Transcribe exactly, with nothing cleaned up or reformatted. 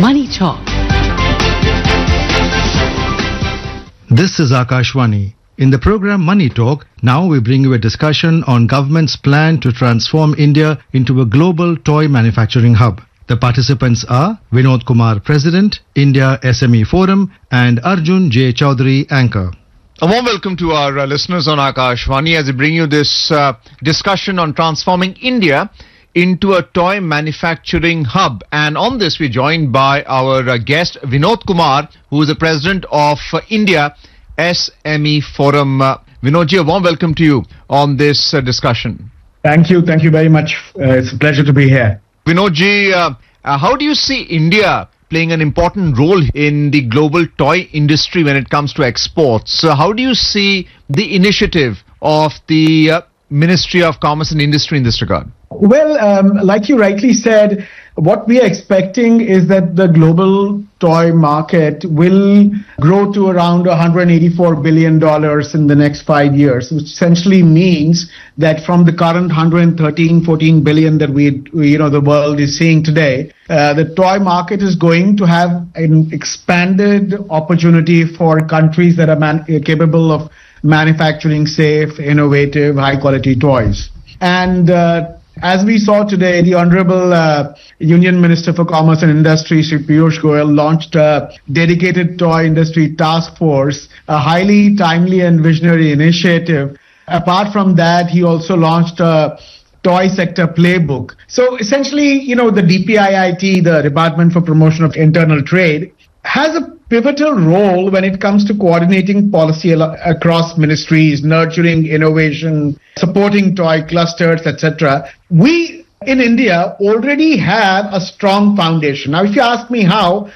Money Talk. This is Akashvani. In the program Money Talk, now we bring you a discussion on government's plan to transform India into a global toy manufacturing hub. The participants are Vinod Kumar, President, India S M E Forum, and Arjun J. Chaudhary, Anchor. A warm welcome to our uh, listeners on Akashvani as we bring you this uh, discussion on transforming India into a toy manufacturing hub. And on this, we're joined by our uh, guest, Vinod Kumar, who is the President of uh, India S M E Forum. Uh, Vinodji, a warm welcome to you on this uh, discussion. Thank you. Thank you very much. Uh, it's a pleasure to be here. Vinodji, uh, uh, how do you see India playing an important role in the global toy industry when it comes to exports? So how do you see the initiative of the uh, Ministry of Commerce and Industry in this regard? Well, um, like you rightly said, what we are expecting is that the global toy market will grow to around one hundred eighty-four billion dollars in the next five years, which essentially means that from the current one hundred thirteen, fourteen billion that we, you know, the world is seeing today, uh, the toy market is going to have an expanded opportunity for countries that are man- capable of manufacturing safe, innovative, high-quality toys. And uh, as we saw today, the Honorable uh, Union Minister for Commerce and Industry, Shri Piyush Goyal, launched a dedicated toy industry task force, a highly timely and visionary initiative. Apart from that, he also launched a toy sector playbook. So essentially, you know, the D P I I T, the Department for Promotion of Internal Trade, has a pivotal role when it comes to coordinating policy al- across ministries, nurturing innovation, supporting toy clusters, et cetera. We in India already have a strong foundation. Now, if you ask me how,